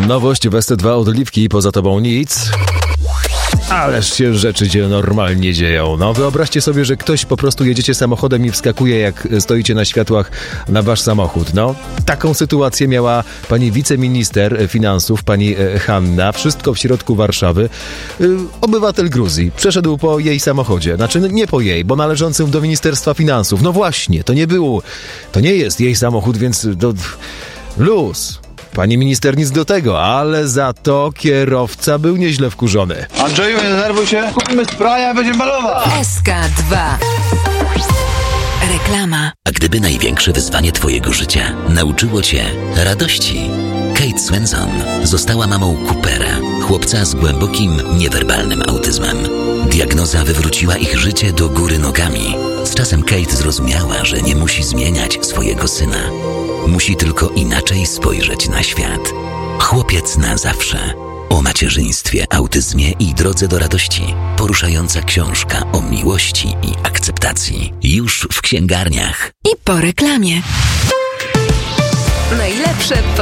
Nowość w SC2 od Oliwki, poza tobą nic. Ależ się rzeczy normalnie dzieją. No wyobraźcie sobie, że ktoś po prostu jedziecie samochodem i wskakuje, jak stoicie na światłach, na wasz samochód. No, taką sytuację miała pani wiceminister finansów, pani Hanna. Wszystko w środku Warszawy. Obywatel Gruzji przeszedł po jej samochodzie. Znaczy nie po jej, bo należącym do Ministerstwa Finansów. No właśnie, to nie jest jej samochód, więc luz. Pani minister nic do tego, ale za to kierowca był nieźle wkurzony. Andrzeju, nie denerwuj się, kupimy spraja, będziemy malować. SK2. Reklama. A gdyby największe wyzwanie twojego życia nauczyło cię radości? Kate Swenson została mamą Coopera, chłopca z głębokim, niewerbalnym autyzmem. Diagnoza wywróciła ich życie do góry nogami. Z czasem Kate zrozumiała, że nie musi zmieniać swojego syna. Musi tylko inaczej spojrzeć na świat. Chłopiec na zawsze. O macierzyństwie, autyzmie i drodze do radości. Poruszająca książka o miłości i akceptacji. Już w księgarniach. I po reklamie. Najlepsze